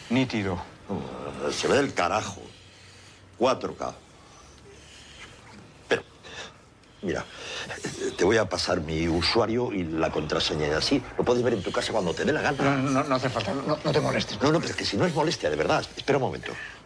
Nítido. Se ve del carajo. 4K. Pero, mira, te voy a pasar mi usuario y la contraseña y así lo puedes ver en tu casa cuando te dé la gana. No hace falta, no te molestes. No, pero es que si no es molestia, de verdad. Espera un momento.